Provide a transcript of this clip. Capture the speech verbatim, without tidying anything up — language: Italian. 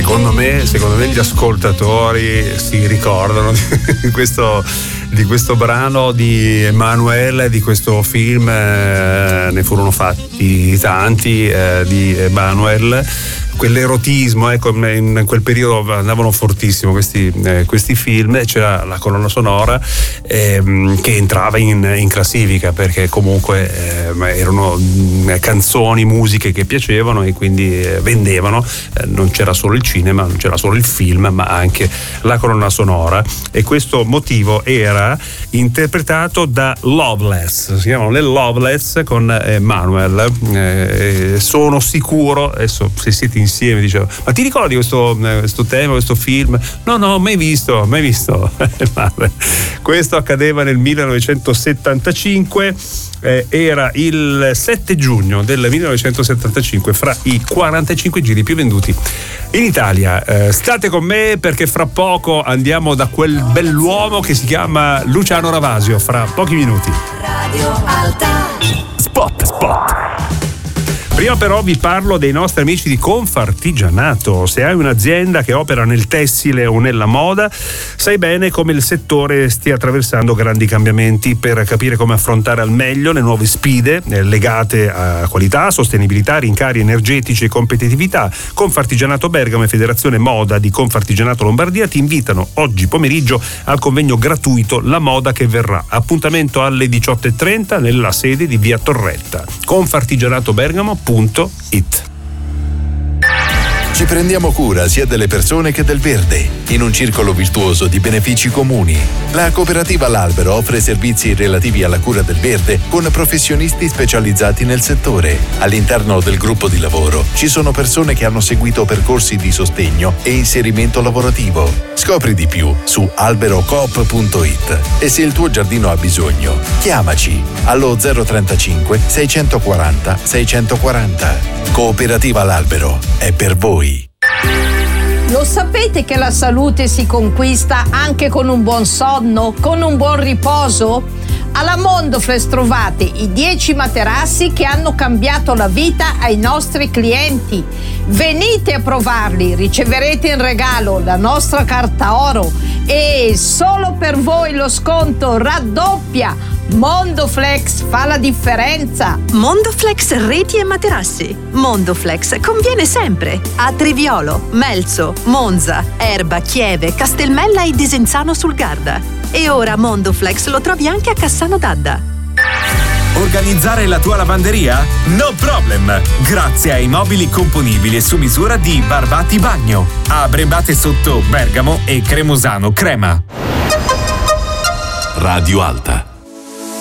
secondo me, secondo me gli ascoltatori si ricordano di questo, di questo brano di Emmanuel, di questo film, eh, ne furono fatti tanti eh, di Emmanuel. Quell'erotismo, ecco, in quel periodo andavano fortissimo questi, eh, questi film. C'era la colonna sonora ehm, che entrava in, in classifica, perché comunque eh, erano canzoni, musiche che piacevano e quindi eh, vendevano. Eh, non c'era solo il cinema, non c'era solo il film, ma anche la colonna sonora, e questo motivo era interpretato da Loveless. Si chiamano le Loveless con Emmanuel. Eh, sono sicuro, adesso se siete insieme dicevo, ma ti ricordi questo, questo tema, questo film? No, no, mai visto, mai visto. Questo accadeva nel millenovecentosettantacinque, eh, era il sette giugno del millenovecentosettantacinque, fra i quarantacinque giri più venduti in Italia. Eh, state con me, perché fra poco andiamo da quel bell'uomo che si chiama Luciano Ravasio, fra pochi minuti. Radio Alta. Spot, spot. Prima però vi parlo dei nostri amici di Confartigianato. Se hai un'azienda che opera nel tessile o nella moda, sai bene come il settore stia attraversando grandi cambiamenti. Per capire come affrontare al meglio le nuove sfide legate a qualità, sostenibilità, rincari energetici e competitività, Confartigianato Bergamo e Federazione Moda di Confartigianato Lombardia ti invitano oggi pomeriggio al convegno gratuito La Moda che verrà. Appuntamento alle diciotto e trenta nella sede di via Torretta. Confartigianato Bergamo punto it. Ci prendiamo cura sia delle persone che del verde, in un circolo virtuoso di benefici comuni. La cooperativa L'Albero offre servizi relativi alla cura del verde con professionisti specializzati nel settore. All'interno del gruppo di lavoro ci sono persone che hanno seguito percorsi di sostegno e inserimento lavorativo. Scopri di più su alberocoop punto it e se il tuo giardino ha bisogno, chiamaci allo zero trentacinque seicentoquaranta seicentoquaranta. Cooperativa L'Albero è per voi. Lo sapete che la salute si conquista anche con un buon sonno, con un buon riposo? Alla Mondoflex trovate i dieci materassi che hanno cambiato la vita ai nostri clienti. Venite a provarli, riceverete in regalo la nostra carta oro e solo per voi lo sconto raddoppia. Mondoflex fa la differenza. Mondoflex reti e materassi. Mondoflex conviene sempre a Triviolo, Melzo, Monza, Erba, Chieve, Castelmella e Desenzano sul Garda. E ora Mondoflex lo trovi anche a Cassano d'Adda. Organizzare la tua lavanderia? No problem! Grazie ai mobili componibili e su misura di Barbati Bagno, a Brembate Sotto Bergamo e Cremosano Crema. Radio Alta.